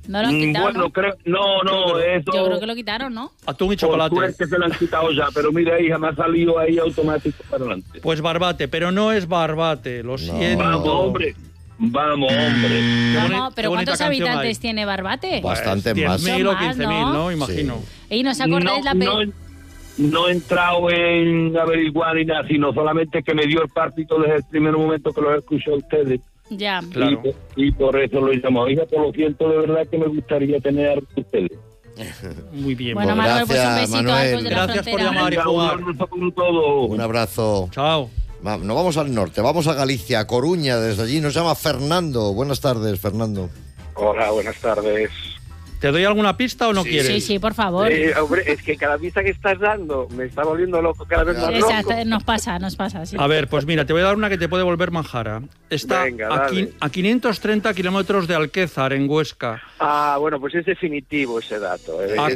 No lo han quitado, Bueno, ¿no? creo... No, eso... Yo creo que lo quitaron, ¿no? Atún y chocolate. Por suerte se lo han quitado ya, pero mira, hija, me ha salido ahí automático para adelante. Pues barbate, pero no es barbate, lo siento. Vamos, hombre. Vamos, hombre. Vamos, pero qué bonita ¿cuántos canción habitantes hay. tiene Barbate? Bastante más. 10.000 o Más, 15.000, ¿no? ¿no? Imagino. ¿Y no os acordáis la No he entrado en averiguar ni nada, sino solamente que me dio el partido desde el primer momento que los escuché a ustedes. Ya. Claro. Y por eso lo llamo. Hija, por lo siento, de verdad que me gustaría tener a ustedes. Muy bien. Bueno, Pues Manuel, pues un gracias, besito Manuel. a de la Gracias por frontera. llamar y jugar. Un abrazo con todo. Un abrazo. Chao. No vamos al norte, vamos a Galicia, a Coruña. Desde allí nos llama Fernando. Buenas tardes, Fernando. Hola, buenas tardes. ¿Te doy alguna pista o no quieres? Sí, por favor. Hombre, es que cada pista que estás dando me está volviendo loco, cada vez más loco. Exacto, nos pasa, sí. A ver, pues mira, te voy a dar una que te puede volver manjara. Está Venga, aquí dale. a 530 kilómetros de Alquézar, en Huesca. Ah, bueno, pues es definitivo ese dato. A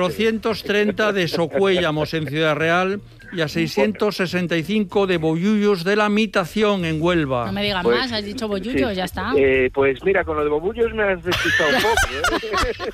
430 de Socuéllamos, en Ciudad Real. Y a 665 de Bollullos de la Mitación, en Huelva. No me digas Pues, más, has dicho bollullo, sí. ya está. Pues mira, con lo de Bobullos me has despistado un poco.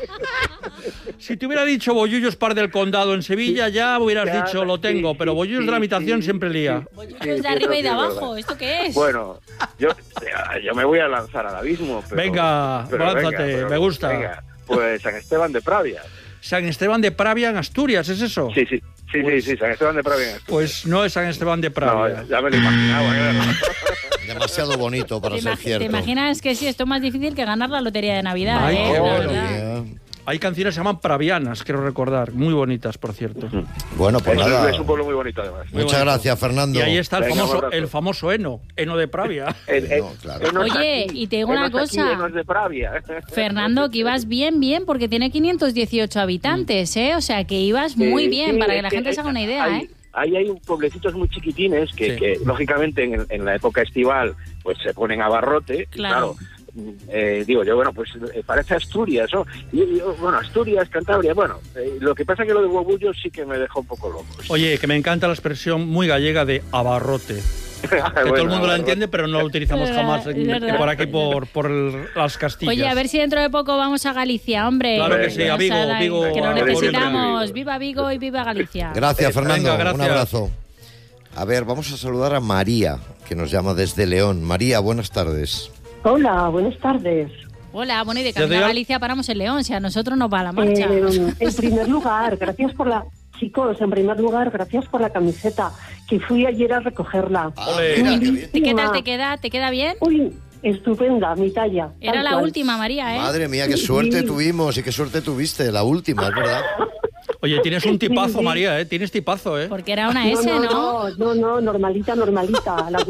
Si te hubiera dicho Bollullos Par del Condado en Sevilla, ya hubieras Ya, dicho, lo tengo, sí, pero sí, Bollullos de la sí, Mitación sí, siempre lía. Bollullos sí, de arriba y de eso sí es abajo, verdad. ¿esto qué es? Bueno, yo me voy a lanzar al abismo. Pero, Venga, lánzate, me gusta. Venga, pues San Esteban de Pravia. San Esteban de Pravia, en Asturias, ¿es eso? Sí, San Esteban de Pravia. Pues no es San Esteban de No, Pravia. ya me lo imaginaba. Demasiado bonito para ser ¿Te cierto. imaginas que sí, esto es más difícil que ganar la lotería de Navidad? Ay, qué La bueno. verdad. Hay canciones que se llaman pravianas, quiero recordar, muy bonitas, por cierto. Bueno, pues nada. Es un pueblo muy bonito, además. Muy Muchas bonito. gracias, Fernando. Y ahí está Venga, un abrazo. el famoso Eno de Pravia. No, claro. Oye, y te digo una cosa. Enos de Pravia. Fernando, que ibas bien, porque tiene 518 habitantes, ¿eh? O sea, que ibas muy bien, para que la gente se haga una idea, ¿eh? Ahí hay pueblecitos muy chiquitines que, Sí. que lógicamente, en la época estival, pues se ponen a barrote. Claro. Digo yo, bueno, pues parece Asturias, ¿no? Bueno, Asturias, Cantabria, bueno, lo que pasa que lo de Bobullos sí que me dejó un poco loco. Oye, que me encanta la expresión muy gallega de abarrote. Que todo el mundo la entiende, pero no la utilizamos Es verdad, jamás es verdad. por aquí, por las Castillas. Oye, a ver si dentro de poco vamos a Galicia, hombre. Claro que sí, a Vigo, Vamos Vigo, que lo a- necesitamos. Vigo. Viva Vigo y viva Galicia. Gracias, Fernando. Venga, gracias. Un abrazo. A ver, vamos a saludar a María, que nos llama desde León. María, buenas tardes. Hola, buenas tardes. Hola, bueno, y de Te doy camino a al- Galicia paramos en León, si a nosotros nos va la marcha. En primer lugar, gracias por la... Chicos, en primer lugar, gracias por la camiseta, que fui ayer a recogerla. Ole. Mira, qué bien. ¿Qué tal te queda? ¿Te queda bien? Uy, estupenda, mi talla. Era tal la cual. última, María, ¿eh? Madre mía, qué suerte Sí. tuvimos y qué suerte tuviste. La última, es verdad. Oye, tienes un tipazo, Sí. María, ¿eh? Tienes tipazo, ¿eh? Porque era una S, ¿no? No, normalita. La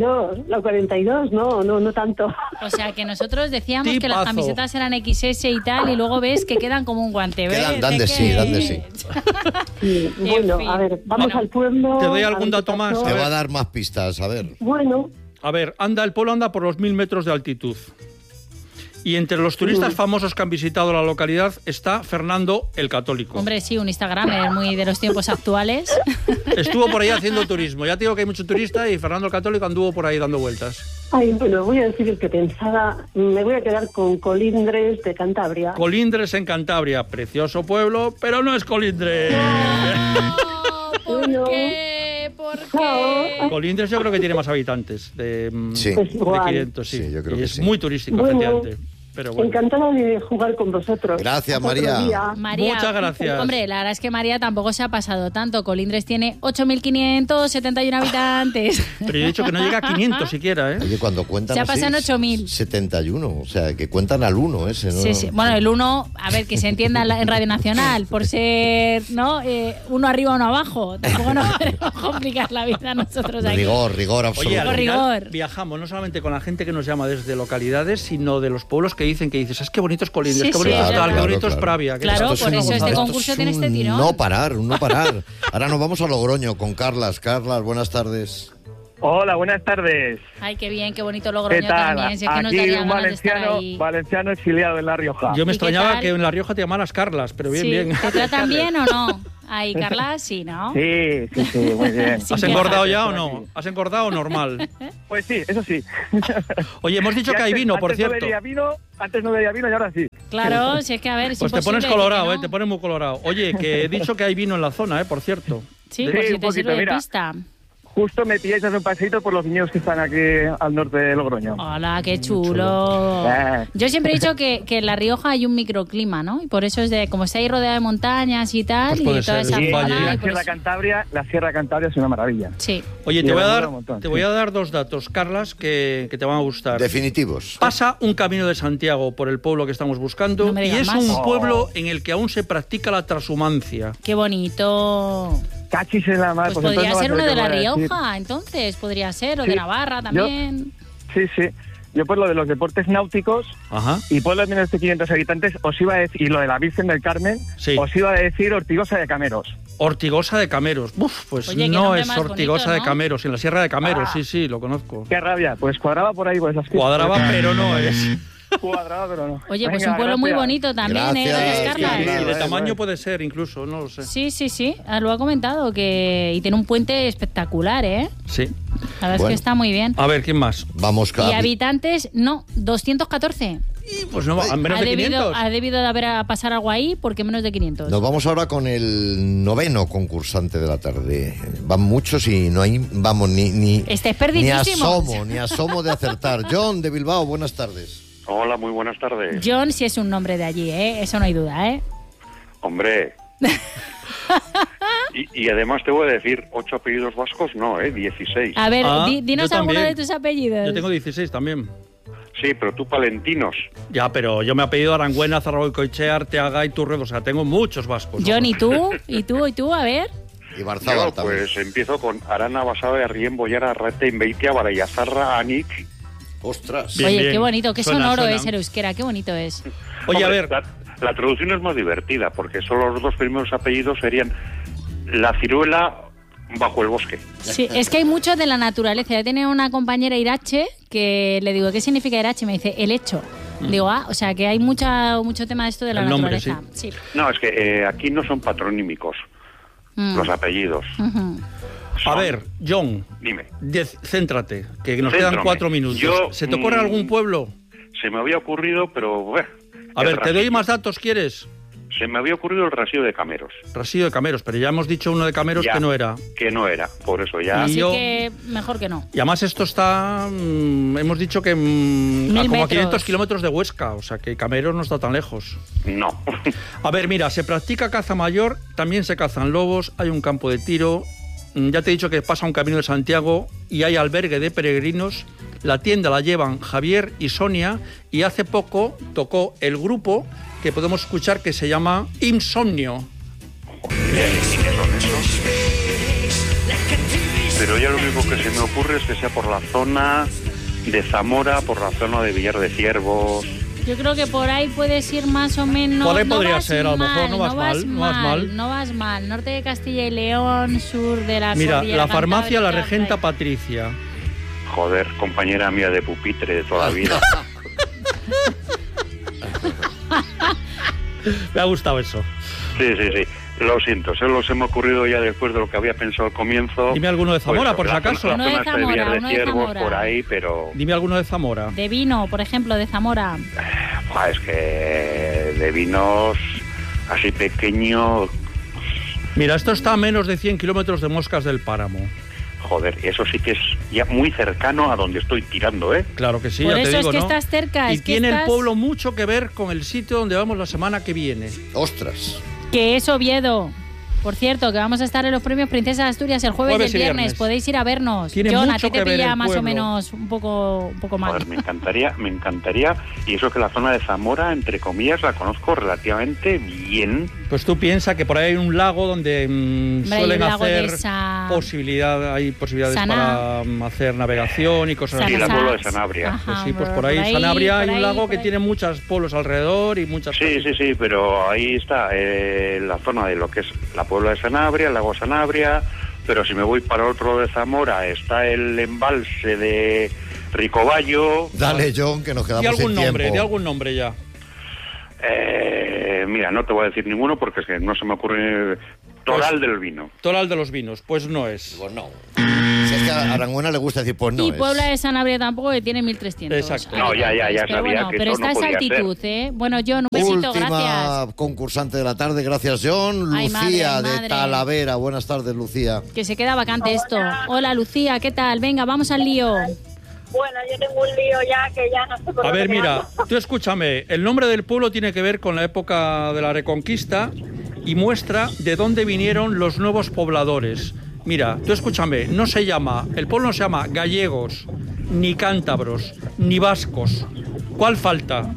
42, no tanto. O sea, que nosotros decíamos que las Tipazo. camisetas eran XS y tal, y luego ves que quedan como un guante. ¿ves? Dan de sí, dan de sí. Sí, bueno, fin. a ver, vamos Bueno, al pueblo. ¿te doy a algún ver qué dato más? pasó. Te va a dar más pistas, a ver. Bueno, A ver, el pueblo anda por los 1000 metros de altitud. Y entre los turistas famosos que han visitado la localidad está Fernando el Católico. Hombre, sí, un Instagramer muy de los tiempos actuales. Estuvo por ahí haciendo turismo. Ya te digo que hay mucho turista y Fernando el Católico anduvo por ahí dando vueltas. ay, bueno, voy a decir el que pensaba. Me voy a quedar con Colindres de Cantabria. Colindres en Cantabria, precioso pueblo, pero no es Colindres. ¿Por Bueno. qué? ¿Por Chao. qué? Colindres yo creo que tiene más habitantes, de Sí. Pues de igual. 500, sí. Sí, yo creo Y que es sí. muy turístico, Bueno. efectivamente. Pero bueno. Encantada de jugar con vosotros. Gracias, Hasta otro María. día. María, Muchas gracias. Hombre, la verdad es que María tampoco se ha pasado tanto. Colindres tiene 8.571 habitantes. Pero yo he dicho que no llega a 500 siquiera, ¿eh? Oye, cuando cuentan Se ha así, pasado en 8.000. 71, o sea, que cuentan al 1 ese, ¿no? Sí, sí. Bueno, el 1, a ver, que se entienda en Radio Nacional, por ser, ¿no? Uno arriba, uno abajo. Tampoco nos queremos complicar la vida nosotros aquí. Rigor absoluto. Oye, al final rigor. viajamos no solamente con la gente que nos llama desde localidades, sino de los pueblos que dicen, ¿sabes qué bonito es Colindres? Sí, qué bonito sí, es tal, claro, qué bonito claro. es Pravia. que Claro, esto por es eso una este gozada. concurso es tiene este un tirón. No parar, un no parar. Ahora nos vamos a Logroño con Carlas. Carlas, buenas tardes. Hola, buenas tardes. Ay, qué bien, qué bonito ¿Qué Logroño tal? también. Si es que nos Aquí daría un ganas de estar ahí. valenciano exiliado en La Rioja. Yo me ¿Y qué extrañaba tal? que en La Rioja te llamaras Carlas, pero bien, Sí, bien. ¿te tratan bien o no? Ahí, Carla, sí, ¿no? Sí, muy bien. Sin ¿Has quejas. engordado ya o Por no? aquí. ¿Has engordado o normal? Pues sí, eso sí. Oye, hemos dicho que hay vino, por antes no cierto. bebía vino, antes no bebía vino y ahora sí. Claro, si es que a ver, es Pues te imposible pones colorado, que no. te pones muy colorado. Oye, que he dicho que hay vino en la zona, por cierto. Sí, Sí, pues si un te poquito, sirve de mira. pista. Justo me pilláis hacer un paseito por los viñedos que están aquí al norte de Logroño. Hola, qué chulo. Yo siempre he dicho que en La Rioja hay un microclima, ¿no? Y por eso es de, como está ahí rodeada de montañas y tal, Pues puede y toda ser, esa es un valle. zona. La y por Sierra eso- Cantabria es una maravilla. Sí. Oye, Y te voy a ayuda dar, un montón, te sí. voy a dar 2 datos, Carlas, que te van a gustar. Definitivos. Pasa un camino de Santiago por el pueblo que estamos buscando No me y digas es más. un pueblo en el que aún se practica la transhumancia. Qué bonito. Cachis en la mar. Pues podría ser uno de La Rioja. Rioja, entonces, podría ser, o Sí. de Navarra también. Sí, sí. Yo pues lo de los deportes náuticos Ajá. y pueblos de menos de 500 habitantes os iba a decir, y lo de la Virgen del Carmen, Sí. os iba a decir Ortigosa de Cameros. Ortigosa de Cameros. Uf, pues Oye, qué no nombre es más Ortigosa bonito, de ¿no? Cameros, en la Sierra de Cameros, Ah. sí, lo conozco. Qué rabia, pues cuadraba por ahí por esas fiestas. Cuadraba, pero no es. Cuadraba, pero no. Oye, pues Venga, un pueblo muy gracias. bonito también, ¿eh? Gracias, Gracias, Carla. Y Carla. de tamaño bueno. puede ser incluso, no lo sé. Sí, lo ha comentado, que y tiene un puente espectacular, ¿eh? Sí. La verdad es Bueno. que está muy bien. A ver, ¿quién más? Vamos, Y habitantes, no, 214. Y pues no, a menos Ha de debido, 500. ha debido de haber a pasar algo ahí porque menos de 500. Nos vamos ahora con el 9º concursante de la tarde. Van muchos y no hay, vamos, ni Este es perdidísimo. ni asomo de acertar. John de Bilbao, buenas tardes. Hola, muy buenas tardes. John sí es un nombre de allí, ¿eh? Eso no hay duda, ¿eh? Hombre. y además te voy a decir, 8 apellidos vascos, no, 16. A ver, Ah, dinos yo alguno también. de tus apellidos. Yo tengo 16 también. Sí, pero tú palentinos. Ya, pero yo me he apellido Arangüena, Zarragoicoechea, Arteaga y Turredo. O sea, tengo muchos vascos. John, ¿y tú? ¿Y tú? A ver. Y Barzabal Yo, también. pues empiezo con Arana, Basabe, Arrien, Boyara, Arrate, Inbeitia, Barayazarra, Anik. Ostras. Bien, Oye, bien. qué bonito, qué Suena, sonoro suena. es el euskera, qué bonito es. Oye, a Hombre, ver. La traducción es más divertida, porque solo los 2 primeros apellidos serían La Ciruela bajo el bosque. Sí, es que hay mucho de la naturaleza. Yo tenía una compañera Irache que le digo, ¿qué significa Irache? Me dice, el hecho. Digo, o sea, que hay mucho tema de esto de la El nombre, naturaleza. Sí. No, es que aquí no son patronímicos los apellidos. Ujú. A Son- ver, John, Dime. céntrate, que nos quedan Céntrame. 4 minutos. Yo, ¿Se te ocurre algún pueblo? Se me había ocurrido, pero... A el ver, te doy Rasillo. más datos, ¿quieres? Se me había ocurrido el Rasillo de Cameros. Rasillo de Cameros, pero ya hemos dicho uno de Cameros Ya. que no era. Que no era, por eso ya... Así yo- que mejor que no. Y además esto está, hemos dicho que a 1000 como a metros. 500 kilómetros de Huesca, o sea que Cameros no está tan lejos. No. A ver, mira, se practica caza mayor, también se cazan lobos, hay un campo de tiro, ya te he dicho que pasa un camino de Santiago y hay albergue de peregrinos. La tienda la llevan Javier y Sonia y hace poco tocó el grupo que podemos escuchar que se llama Insomnio. Pero ya lo único que se me ocurre es que sea por la zona de Zamora, por la zona de Villar de Ciervos. Yo creo que por ahí puedes ir más o menos. Por ahí no podría vas ser, a lo mejor mal, no vas mal, no vas mal. No vas mal. Norte de Castilla y León, sur de la Mira, Cordillera la farmacia La Cantábrica, Regenta por ahí. Patricia. Joder, compañera mía de pupitre de toda la vida. Me ha gustado eso. Sí, sí, sí. Lo siento, se me ha ocurrido ya después de lo que había pensado al comienzo. Dime alguno de Zamora, Pues, por si la acaso. zona- Uno de la zona Zamora, Villar uno de de Ciervos, Zamora. por ahí, pero... Dime alguno de Zamora. De vino, por ejemplo, de Zamora. Es que de vinos así pequeño... Mira, esto está a menos de 100 kilómetros de Moscas del Páramo. Joder, eso sí que es ya muy cercano a donde estoy tirando, ¿eh? Claro que sí, Por ya te eso digo, es que ¿no? estás cerca. Y es que tiene el estás- pueblo mucho que ver con el sitio donde vamos la semana que viene. Ostras. Que es Oviedo. Por cierto, que vamos a estar en los premios Princesa de Asturias el jueves y Jueves el y viernes. viernes. Podéis ir a vernos. Tiene John, a mucho ti te que ver pilla el más o pueblo. menos un poco mal. Joder, me encantaría. Y eso que la zona de Zamora, entre comillas, la conozco relativamente bien. Pues tú piensas que por ahí hay un lago donde Hombre, hay suelen un lago de hacer esa- hay posibilidades Sana. para hacer navegación y cosas Sí, así. la Sana- pueblo de Sanabria. Ajá, Pues sí, pues por ahí, Sanabria hay un lago que tiene muchos pueblos alrededor y muchas Sí, cosas. sí, pero ahí está la zona de lo que es la Puebla de Sanabria, el lago Sanabria, pero si me voy para otro de Zamora está el embalse de Ricoballo. Dale, John, que nos Di quedamos algún sin nombre, tiempo. di algún nombre ya. Mira, no te voy a decir ninguno porque es que no se me ocurre. Toral del Vino. Toral de los Vinos, pues no es. Pues no. Si es que que a Arangüena le gusta decir, pues no Y es. Puebla de Sanabria tampoco, que tiene 1.300. Exacto. No, ya Pero sabía bueno, que pero eso está no esa podía altitud, ¿eh? Bueno, John, un besito, Última gracias. concursante de la tarde, gracias John. Ay, Lucía madre. de Talavera, buenas tardes Lucía. Que se queda vacante esto. Hola, Lucía, ¿qué tal? Venga, vamos al lío. Bueno, yo tengo un lío ya que ya no sé por A dónde ver, me mira, ando. tú escúchame, el nombre del pueblo tiene que ver con la época de la Reconquista y muestra de dónde vinieron los nuevos pobladores. Mira, tú escúchame, el pueblo no se llama gallegos, ni cántabros, ni vascos. ¿Cuál falta?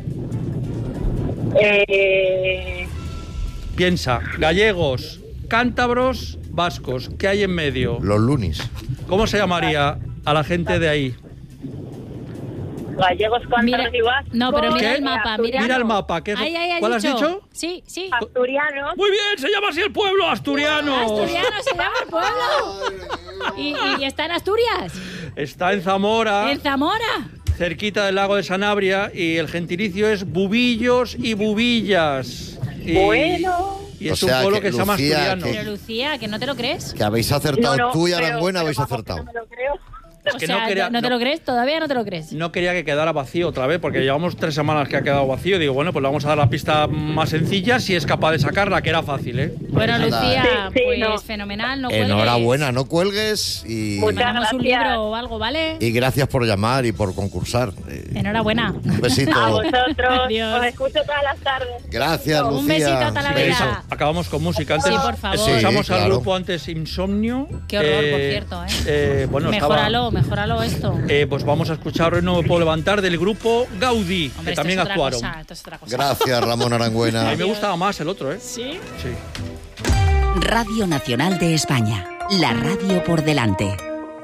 Piensa, gallegos, cántabros, vascos, ¿qué hay en medio? Los lunis. ¿Cómo se llamaría a la gente de ahí? Gallegos, cántabros y vascos. No, pero mira ¿Qué? el mapa, Mira el mapa, ¿qué es lo- ¿cuál has dicho? Sí, sí. Asturianos. Muy bien, se llama así el pueblo, asturiano. Asturiano se llama el pueblo. Y está en Asturias, Está en Zamora, en Zamora. cerquita del lago de Sanabria, y el gentilicio es bubillos y bubillas. Y, Bueno. y es O sea un pueblo que, que se llama Lucía, asturiano. Pero Lucía, que no te lo crees. Que habéis acertado, No, tú y pero- Arangüena pero habéis vamos, acertado. No me lo creo. Es O que sea, no quería- ¿no te no- lo crees? ¿Todavía no te lo crees? No quería que quedara vacío otra vez, porque llevamos 3 semanas que ha quedado vacío. Digo, bueno, pues le vamos a dar la pista más sencilla si es capaz de sacarla, que era fácil, ¿eh? Bueno, Pues nada, Lucía, Sí, pues no. fenomenal. No cuelgues. Enhorabuena, no cuelgues y, Muchas Mandamos un gracias. libro o algo, ¿vale? y gracias por llamar y por concursar. Enhorabuena. Un besito. A vosotros. Adiós. Os escucho todas las tardes. Gracias, Lucía. Un besito a Talavera. Eso, acabamos con música. Antes Sí, por favor. escuchamos Sí, al claro. grupo antes Insomnio. Qué horror, por cierto, ¿eh? Bueno, Mejóralo esto. pues vamos a escuchar Hoy no me puedo levantar del grupo Gaudí, Hombre, que también esto es otra actuaron. cosa, esto es otra cosa. Gracias, Ramón A Arangüena. mí me gustaba más el otro, ¿eh? ¿Sí? Sí. Radio Nacional de España. La radio por delante.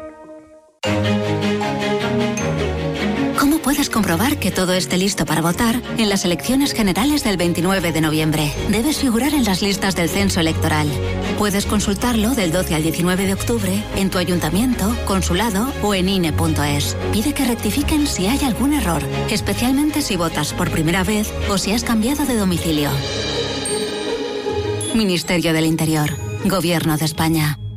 ¿Cómo puedes comprobar que todo esté listo para votar en las elecciones generales del 29 de noviembre? Debes figurar en las listas del censo electoral. Puedes consultarlo del 12 al 19 de octubre en tu ayuntamiento, consulado o en INE.es. Pide que rectifiquen si hay algún error, especialmente si votas por primera vez o si has cambiado de domicilio. Ministerio del Interior. Gobierno de España.